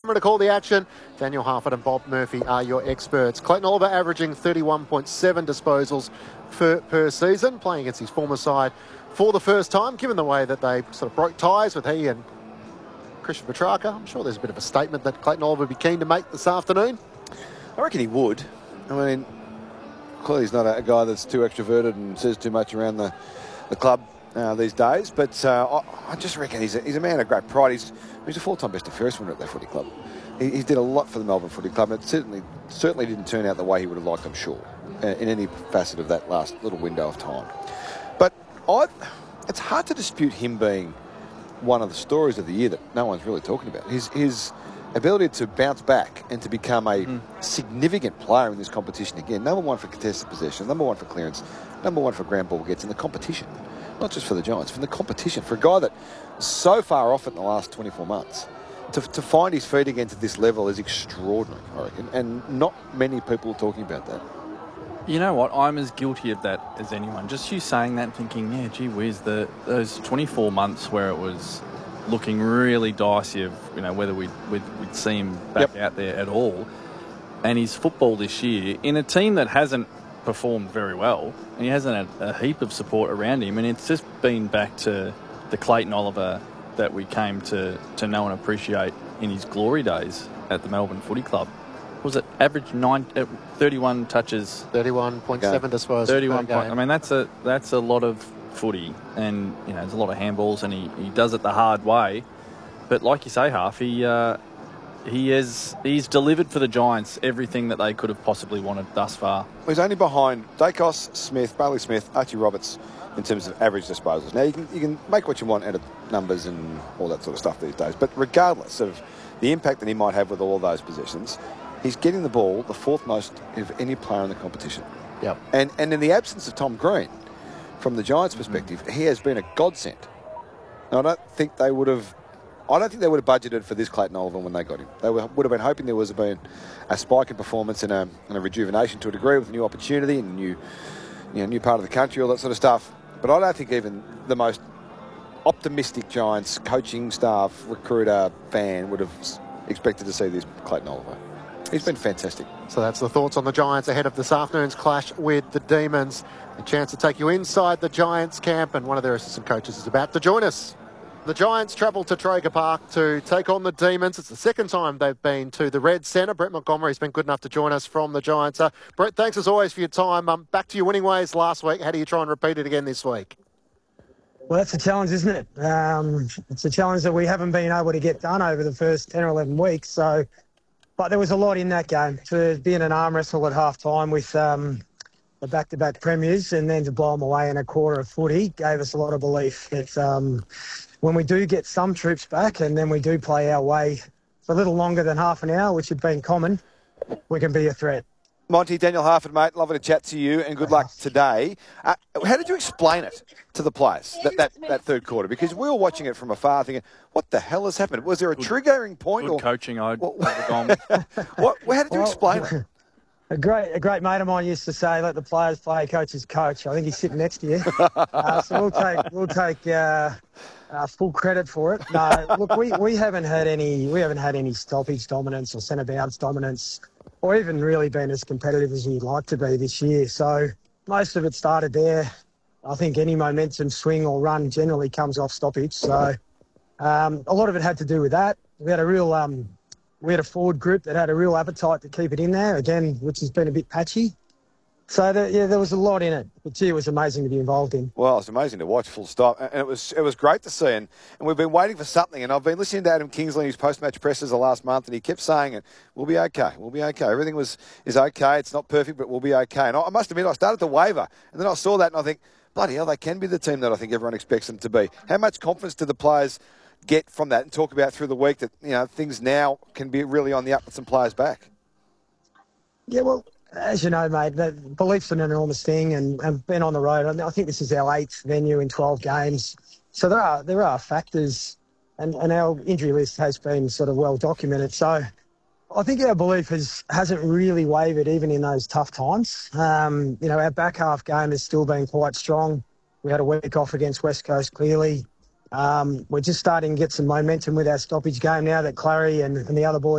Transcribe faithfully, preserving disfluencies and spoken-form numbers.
To call the action, Daniel Harford and Bob Murphy are your experts. Clayton Oliver averaging thirty-one point seven disposals per, per season, playing against his former side for the first time, given the way that they sort of broke ties with he and Christian Petrarca. I'm sure there's a bit of a statement that Clayton Oliver would be keen to make this afternoon. I reckon he would. I mean, clearly he's not a, a guy that's too extroverted and says too much around the, the club uh, these days, but uh, I, I just reckon he's a, he's a man of great pride. He's, he's a four-time best and fairest winner at that footy club. He, he did a lot for the Melbourne Footy Club, and it certainly, certainly didn't turn out the way he would have liked, I'm sure, in any facet of that last little window of time. But I, it's hard to dispute him being one of the stories of the year that no one's really talking about. His, his ability to bounce back and to become a mm. significant player in this competition again. Number one for contested possession, number one for clearance, number one for ground ball gets in the competition. Not just for the Giants, for the competition. For a guy that is so far off it in the last twenty-four months, to, to find his feet again to this level is extraordinary, I reckon. And not many people are talking about that. You know what? I'm as guilty of that as anyone. Just you saying that, thinking, yeah, gee whiz, the, those twenty-four months where it was looking really dicey of, you know, whether we'd, we'd, we'd see him back yep. out there at all. And his football this year, in a team that hasn't performed very well, and he hasn't had a heap of support around him, and it's just been back to the Clayton Oliver that we came to, to know and appreciate in his glory days at the Melbourne Footy Club. Was it average nine, uh, thirty-one touches? thirty-one point seven disposals. thirty-one point, I mean, that's a that's a lot of footy, and you know, there's a lot of handballs, and he, he does it the hard way. But like you say, Half, he uh, he is he's delivered for the Giants everything that they could have possibly wanted thus far. He's only behind Dacos, Smith, Bailey Smith, Archie Roberts in terms of average disposals. Now you can you can make what you want out of numbers and all that sort of stuff these days, but regardless of the impact that he might have with all of those positions, he's getting the ball the fourth most of any player in the competition. Yep. And and in the absence of Tom Green, from the Giants' perspective, mm-hmm. he has been a godsend. Now, I don't think they would have. I don't think they would have budgeted for this Clayton Oliver when they got him. They would have been hoping there was been a spike in performance and a, and a rejuvenation to a degree with a new opportunity and a new, you know, new part of the country, all that sort of stuff. But I don't think even the most optimistic Giants coaching staff, recruiter, fan would have expected to see this Clayton Oliver. He's been fantastic. So that's the thoughts on the Giants ahead of this afternoon's clash with the Demons. A chance to take you inside the Giants camp, and one of their assistant coaches is about to join us. The Giants travel to Traeger Park to take on the Demons. It's the second time they've been to the Red Centre. Brett Montgomery's been good enough to join us from the Giants. Uh, Brett, thanks as always for your time. Um, back to your winning ways last week. How do you try and repeat it again this week? Well, that's a challenge, isn't it? Um, it's a challenge that we haven't been able to get done over the first ten or eleven weeks. So, but there was a lot in that game. To be in an arm wrestle at half time with um, the back-to-back premiers and then to blow them away in a quarter of footy gave us a lot of belief that um, when we do get some troops back and then we do play our way for a little longer than half an hour, which had been common, we can be a threat. Monty, Daniel Harford, mate, lovely to chat to you and good luck today. Uh, how did you explain it to the players, that, that, that third quarter? Because we were watching it from afar thinking, what the hell has happened? Was there a good, triggering point? Good or coaching, I'd what, what, how did you well, explain it? A great, a great mate of mine used to say, "Let the players play, coach's coach." I think he's sitting next to you, uh, so we'll take we'll take uh, uh, full credit for it. No, look, we, we haven't had any we haven't had any stoppage dominance or centre bounce dominance, or even really been as competitive as we'd like to be this year. So most of it started there. I think any momentum swing or run generally comes off stoppage. So um, a lot of it had to do with that. We had a real. Um, We had a forward group that had a real appetite to keep it in there, again, which has been a bit patchy. So, the, yeah, there was a lot in it. But, gee, it was amazing to be involved in. Well, it's amazing to watch, full stop. And it was it was great to see. And, and we've been waiting for something. And I've been listening to Adam Kingsley, his post-match pressers the last month, and he kept saying it, we'll be okay, we'll be okay. Everything was is okay. It's not perfect, but we'll be okay. And I, I must admit, I started to waver. And then I saw that and I think, bloody hell, they can be the team that I think everyone expects them to be. How much confidence do the players get from that and talk about through the week that, you know, things now can be really on the up with some players back? Yeah, well, as you know, mate, that belief's an enormous thing, and, and been on the road. I think this is our eighth venue in twelve games. So there are there are factors, and, and our injury list has been sort of well documented. So I think our belief has, hasn't really wavered even in those tough times. Um, you know, our back half game has still been quite strong. We had a week off against West Coast, clearly. Um, we're just starting to get some momentum with our stoppage game now that Clary and, and the other boys